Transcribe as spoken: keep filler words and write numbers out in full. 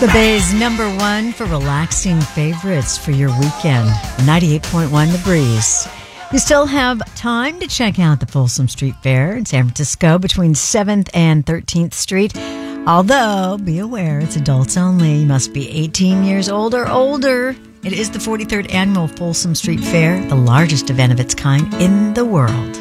The Bay's number one for relaxing favorites for your weekend. ninety-eight point one The Breeze. You still have time to check out the Folsom Street Fair in San Francisco between seventh and thirteenth Street. Although, be aware, it's adults only. You must be eighteen years old or older. It is the forty-third Annual Folsom Street Fair, the largest event of its kind in the world.